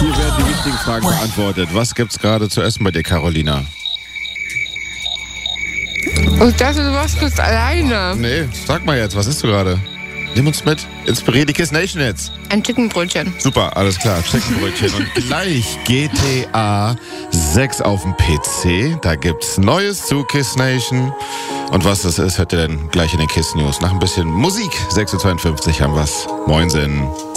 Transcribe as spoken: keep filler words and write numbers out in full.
Hier werden die wichtigen Fragen beantwortet. Was gibt's gerade zu essen bei dir, Carolina? Ich dachte, du machst das alleine. Nee, sag mal jetzt, was isst du gerade? Nimm uns mit. Inspirier die Kiss Nation jetzt. Ein Chickenbrötchen. Super, alles klar. Chickenbrötchen. Und gleich G T A sechs auf dem P C. Da gibt's Neues zu Kiss Nation. Und was das ist, hört ihr dann gleich in den Kiss News. Nach ein bisschen Musik. sechs Uhr zweiundfünfzig haben wir's. Moinsen.